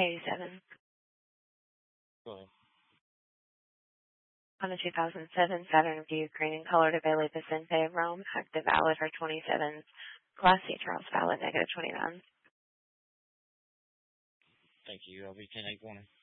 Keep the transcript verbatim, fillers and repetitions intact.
eighty-seven. Go ahead. On the two thousand seven Saturn of the Ukraine in color to Bailey Vicente of Rome, active valid for twenty-seven. Class C Charles valid, negative twenty-nine. Thank you. I'll be ten eight one.